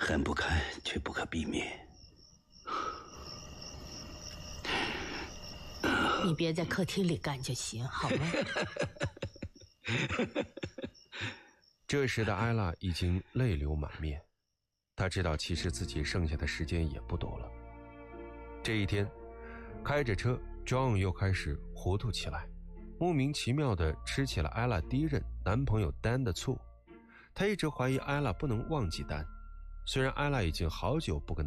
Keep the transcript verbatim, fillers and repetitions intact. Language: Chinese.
恨不堪，却不可避免。 你别在客厅里干就行，好吗？ 这时的艾拉已经泪流满面，她知道其实自己剩下的时间也不多了。这一天，开着车 John 又开始糊涂起来，莫名其妙地吃起了艾拉第一任男朋友丹的醋。他一直怀疑艾拉不能忘记丹，虽然艾拉已经好久不跟